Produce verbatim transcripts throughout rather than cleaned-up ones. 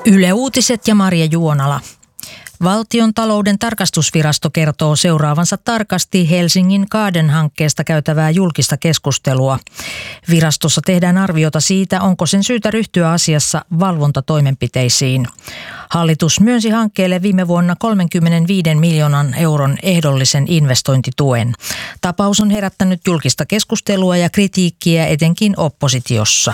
Yle Uutiset ja Marja Juonala. Valtion talouden tarkastusvirasto kertoo seuraavansa tarkasti Helsingin Kaaden-hankkeesta käytävää julkista keskustelua. Virastossa tehdään arviota siitä, onko sen syytä ryhtyä asiassa valvontatoimenpiteisiin. Hallitus myönsi hankkeelle viime vuonna kolmekymmentäviisi miljoonan euron ehdollisen investointituen. Tapaus on herättänyt julkista keskustelua ja kritiikkiä etenkin oppositiossa.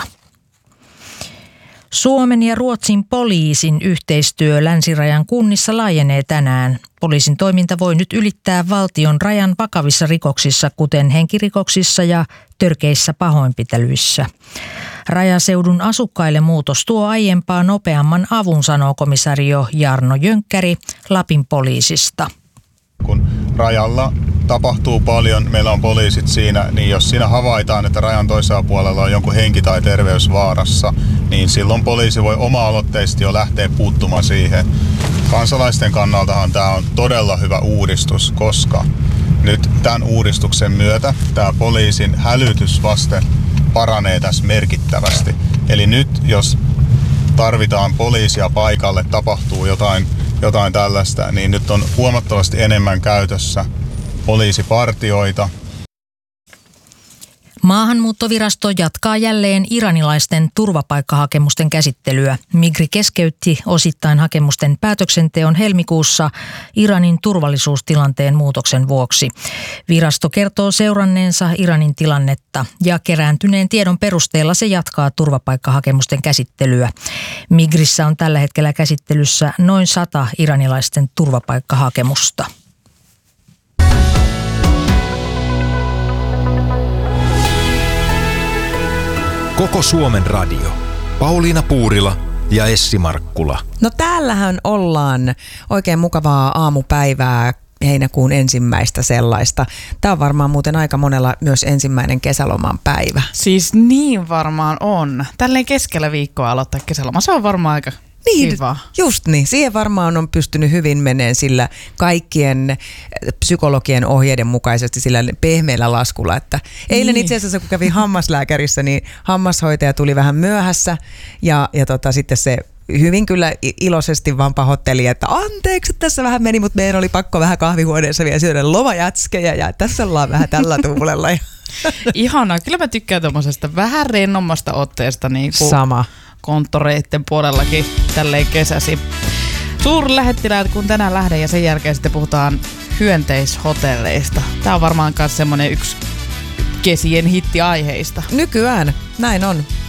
Suomen ja Ruotsin poliisin yhteistyö länsirajan kunnissa laajenee tänään. Poliisin toiminta voi nyt ylittää valtion rajan vakavissa rikoksissa, kuten henkirikoksissa ja törkeissä pahoinpitelyissä. Rajaseudun asukkaille muutos tuo aiempaa nopeamman avun, sanoo komisario Jarno Jönkkäri Lapin poliisista. Kun rajalla tapahtuu paljon, meillä on poliisit siinä, niin jos siinä havaitaan, että rajan toisella puolella on jonkun henki tai terveys vaarassa, niin silloin poliisi voi oma-aloitteisesti jo lähteä puuttumaan siihen. Kansalaisten kannaltahan tämä on todella hyvä uudistus, koska nyt tämän uudistuksen myötä tämä poliisin hälytysvaste paranee tässä merkittävästi. Eli nyt jos tarvitaan poliisia paikalle, tapahtuu jotain jotain tällaista, niin nyt on huomattavasti enemmän käytössä poliisipartioita. Maahanmuuttovirasto jatkaa jälleen iranilaisten turvapaikkahakemusten käsittelyä. Migri keskeytti osittain hakemusten päätöksenteon helmikuussa Iranin turvallisuustilanteen muutoksen vuoksi. Virasto kertoo seuranneensa Iranin tilannetta ja kerääntyneen tiedon perusteella se jatkaa turvapaikkahakemusten käsittelyä. Migrissä on tällä hetkellä käsittelyssä noin sata iranilaisten turvapaikkahakemusta. Koko Suomen radio. Pauliina Puurila ja Essi Markkula. No täällähän ollaan oikein mukavaa aamupäivää, heinäkuun ensimmäistä sellaista. Tämä on varmaan muuten aika monella myös ensimmäinen kesäloman päivä. Siis niin varmaan on. Tälleen keskellä viikkoa aloittaa kesäloma. Se on varmaan aika niin, kiva. Just niin. Siihen varmaan on pystynyt hyvin meneen sillä kaikkien psykologien ohjeiden mukaisesti sillä pehmeällä laskulla. Että eilen niin. Itse asiassa kun kävin hammaslääkärissä, niin hammashoitaja tuli vähän myöhässä ja, ja tota, sitten se hyvin kyllä iloisesti vaan pahoitteli, että anteeksi, tässä vähän meni, mutta meidän oli pakko vähän kahvihuoneessa vielä syödä lovajätskejä ja tässä ollaan vähän tällä tuulella. Ihanaa. Kyllä mä tykkään tuommoisesta vähän rennommasta otteesta niin kuin sama konttoreitten puolellakin tälleen kesäsi. Suurlähettiläät kun tänään lähden ja sen jälkeen sitten puhutaan hyönteishotelleista. Tää on varmaan myös semmoinen yksi kesien hittiaiheista. Nykyään näin on.